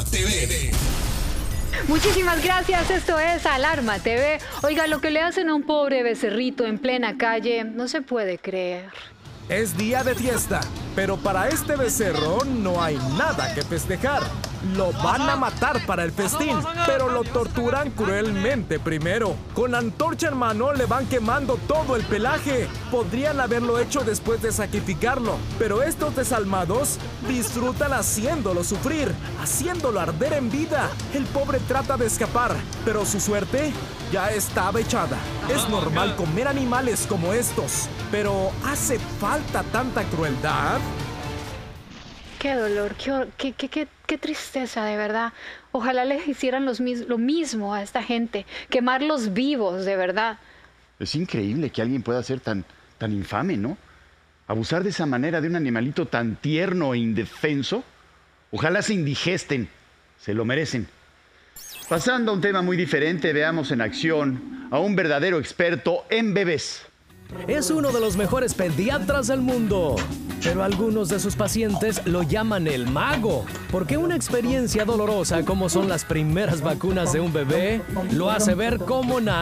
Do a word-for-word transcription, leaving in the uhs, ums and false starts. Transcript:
T V. Muchísimas gracias, esto es Alarma T V. Oiga, lo que le hacen a un pobre becerrito en plena calle no se puede creer. Es día de fiesta, pero para este becerro no hay nada que festejar. Lo van a matar para el festín, pero lo torturan cruelmente primero. Con antorcha en mano le van quemando todo el pelaje. Podrían haberlo hecho después de sacrificarlo, pero estos desalmados disfrutan haciéndolo sufrir, haciéndolo arder en vida. El pobre trata de escapar, pero su suerte ya estaba echada. Es normal comer animales como estos, pero ¿hace falta tanta crueldad? Qué dolor, qué, qué, qué, qué, qué tristeza, de verdad. Ojalá les hicieran los, lo mismo a esta gente, quemarlos vivos, de verdad. Es increíble que alguien pueda ser tan, tan infame, ¿no? Abusar de esa manera de un animalito tan tierno e indefenso. Ojalá se indigesten, se lo merecen. Pasando a un tema muy diferente, veamos en acción a un verdadero experto en bebés. Es uno de los mejores pediatras del mundo, pero algunos de sus pacientes lo llaman el mago, porque una experiencia dolorosa como son las primeras vacunas de un bebé lo hace ver como nada.